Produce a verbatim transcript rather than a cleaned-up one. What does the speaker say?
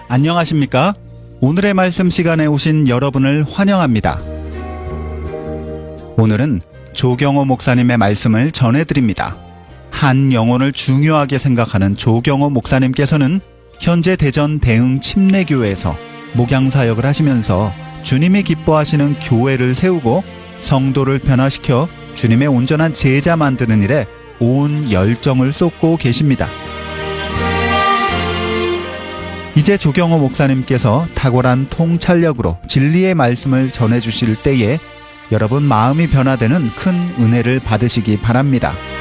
안녕하십니까? 오늘의 말씀 시간에 오신 여러분을 환영합니다. 오늘은 조경호 목사님의 말씀을 전해드립니다. 한 영혼을 중요하게 생각하는 조경호 목사님께서는 현재 대전 대흥 침례교회에서 목양사역을 하시면서 주님이 기뻐하시는 교회를 세우고 성도를 변화시켜 주님의 온전한 제자 만드는 일에 온 열정을 쏟고 계십니다. 이제 조경호 목사님께서 탁월한 통찰력으로 진리의 말씀을 전해주실 때에 여러분 마음이 변화되는 큰 은혜를 받으시기 바랍니다.